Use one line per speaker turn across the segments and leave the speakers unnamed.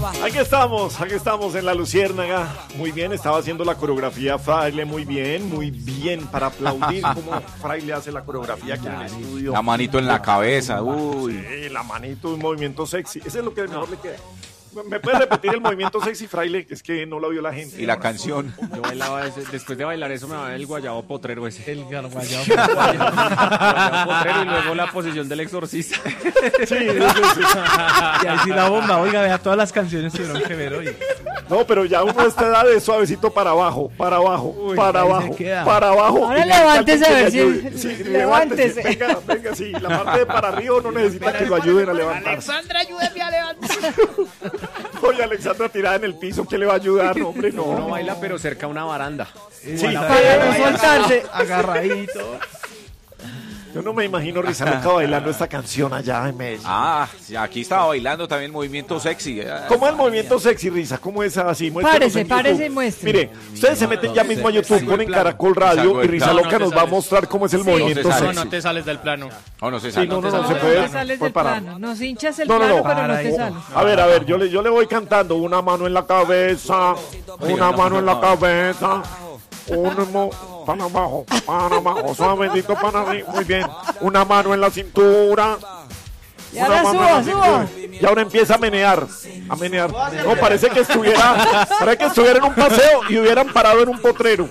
Aquí estamos en la Luciérnaga. Muy bien, estaba haciendo la coreografía Fraile, muy bien, para aplaudir cómo Fraile hace la coreografía aquí en el estudio.
La manito en la cabeza, uy.
Sí, la manito, un movimiento sexy. Ese es lo que mejor le queda. ¿Me puedes repetir el movimiento sexy, Fraile? Es que no lo vio la gente.
Y la canción.
Yo bailaba después de bailar eso me va el guayabo potrero ese.
El guayabo
Potrero y luego la posición del exorcista.
Sí.
Y ahí sí la bomba, oiga, vea, todas las canciones tuvieron que ver hoy.
No, pero ya uno a esta edad es suavecito para abajo.
Uy,
para
ahí
abajo,
se queda.
para abajo.
Ahora levántese a ver si...
Sí,
levántese.
Venga, sí. La parte de para arriba no necesita que lo ayuden a levantar.
Alexandra, ayúdeme a levantar.
Oye, Alexandra tirada en el piso, ¿qué le va a ayudar? No, hombre,
Uno
no.
baila pero cerca a una baranda.
Sí,
Para no soltarse.
Agarradito.
yo no me imagino Rizaloca bailando esta canción allá en Medellín.
Ah, sí, aquí estaba bailando también el movimiento sexy.
¿Cómo es el movimiento sexy, Risa? ¿Cómo es así? Muéstrenos en
Párese
YouTube.
y muestre.
Mire, ustedes se meten ya mismo a YouTube, ponen Caracol
Salgo
Radio
del
y Rizaloca
plano.
nos va a mostrar cómo es el movimiento
sale.
sexy.
No te sales del plano.
Oh, no se
Sí,
sale.
no,
No,
se puede.
te sales
Fue
del
para-
plano. Nos hinchas el
No,
plano,
no.
pero no
Para
te
ahí.
sales.
A ver, yo le voy cantando. Una mano en la cabeza, una mano en la cabeza, para abajo, suavecito para arriba, muy bien. Una mano en la cintura.
Y ahora
una mano en la
suba.
cintura. Y ahora empieza a menear. No, parece que estuviera en un paseo y hubieran parado en un potrero.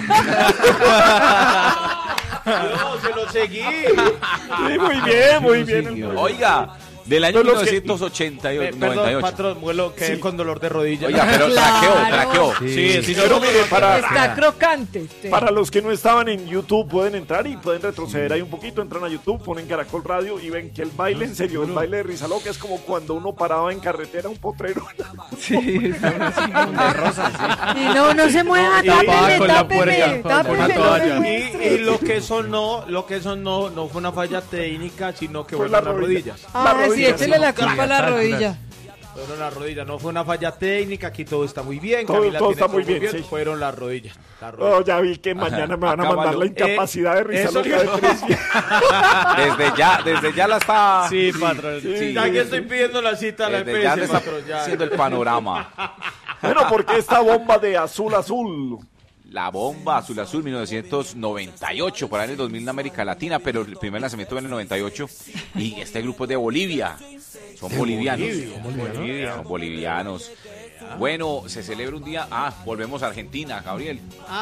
Yo se lo seguí.
Sí, muy bien.
Oiga, del año
No, los que-
1988,
Perdón,
98.
patrón, vuelo, quedé con dolor de rodilla.
Oiga, pero
Claro.
traqueó.
Sí,
Pero mire,
Está crocante.
para los que no estaban en YouTube, pueden entrar y pueden retroceder ahí un poquito. Entran a YouTube, ponen Caracol Radio y ven que el baile, en serio, el baile de Rizaloca es como cuando uno paraba en carretera un potrero.
Sí,
De rosa, sí.
Y no se mueva,
Y
tápeme,
con la
tápeme,
puerca, con
tápeme,
una
no me
toalla.
muestre.
Y lo que eso no fue una falla técnica, sino que
Fue
fueron
la
las
rodilla.
rodillas.
Ah, sí,
rodilla,
échele
sí.
la culpa a la rodilla.
Fueron las rodillas, no fue una falla técnica, aquí todo está muy bien,
Todo
Camila
está
tiene
muy bien, sí.
fueron las rodillas.
Oh, ya vi que mañana me van a mandar
Acábalo.
la incapacidad de Rizaloca
eso-
de 3 días.
Desde ya la está.
Sí, patrón.
Sí.
Ya que estoy pidiendo la cita a la
Desde ya le
EPS,
está
patrón, ya.
haciendo el panorama.
Bueno, porque esta bomba de azul,
La bomba azul 1998, por ahí en el 2000 en América Latina, pero el primer lanzamiento fue en el 98. Y este grupo es de Bolivia. Son bolivianos. Son bolivianos. Bueno, se celebra un día. Volvemos a Argentina, Gabriel.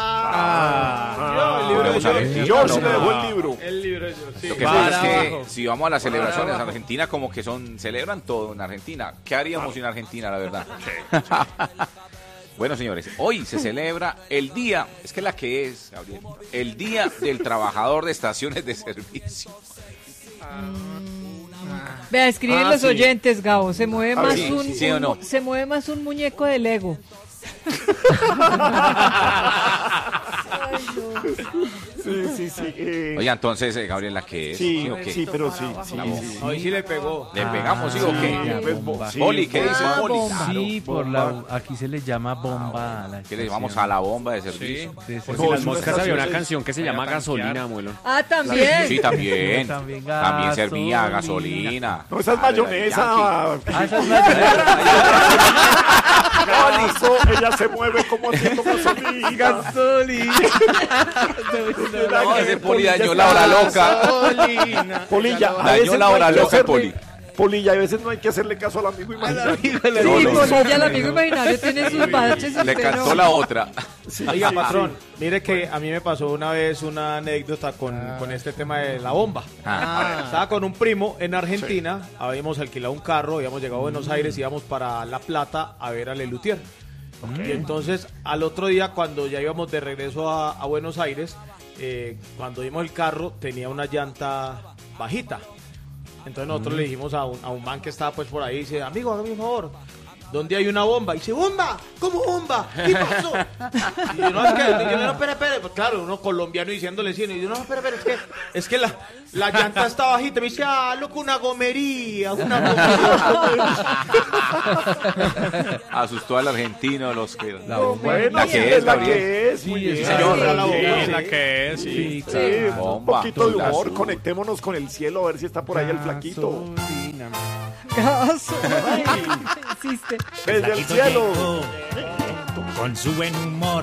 El libro de
Volvemos a
George.
Argentina.
George le dejó el libro.
El libro de George, sí.
Lo que pasa es que si vamos a las celebraciones, Argentina como que celebran todo en Argentina. ¿Qué haríamos sin Argentina, la verdad? Bueno, señores, hoy se celebra el día, Gabriel, el Día del Trabajador de Estaciones de Servicio.
Vea, escriben los
sí.
oyentes, Gabo. Se mueve más
sí,
un,
sí o no.
se mueve más un muñeco de Lego.
Sí.
Oye, entonces, Gabriel, ¿la que es?
Sí,
o qué?
sí, pero sí.
Hoy sí le pegó.
¿Le pegamos, sí o qué?
Pues,
Poli, ¿qué dice Poli?
bomba.
Sí, aquí se le llama bomba a la
¿Qué le llamamos a la bomba de servicio?
Por si las moscas había una canción que se llama Gasolina, abuelo.
Ah, también.
Sí, también.
También
También servía gasolina.
No, esa es mayonesa.
Esa es la
Ella se mueve como haciendo gasolina.
No, ese Poli dañó la hora loca.
Polilla, a
Dañó
veces
la
no hay
hora
que
loca,
hacerle-
Poli.
Polilla, a veces no hay que hacerle caso al amigo imaginario.
Sí,
No.
Polilla, el amigo imaginario, tiene sus baches. y
Le
usted
cantó
no.
la otra.
Oiga, patrón, mire que a mí me pasó una vez una anécdota con este tema de la bomba. Estaba con un primo en Argentina, habíamos alquilado un carro, habíamos llegado a Buenos Aires, íbamos para La Plata a ver a Lelutier. Y entonces, al otro día, cuando ya íbamos de regreso a Buenos Aires, cuando vimos el carro, tenía una llanta bajita. Entonces nosotros le dijimos a un man que estaba pues por ahí, dice, amigo, hágame un favor, ¿dónde hay una bomba? Y dice, ¿bomba? ¿Cómo bomba? ¿Qué pasó? Y yo, no, es que, no, espere, pues claro, uno colombiano diciéndole sí, y yo, no, espere, es que la llanta está bajita. Me dice, loco, una gomería.
Asustó al argentino, los que...
Bueno,
La
sí,
que es,
es la
Gabriel.
que es. Muy bien.
señor.
Era la bomba.
Sí,
La que es, sí.
Sí, un
Bomba,
poquito de humor,
azul.
conectémonos con el cielo a ver si está por ahí el flaquito.
gasolina.
Gaso. Insiste.
Desde el cielo.
Con su buen humor